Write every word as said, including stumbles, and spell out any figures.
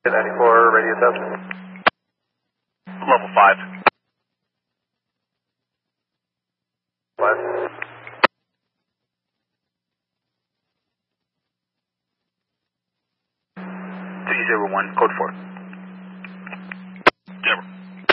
ninety-four, radio test. Level five. What? three zero one, code four.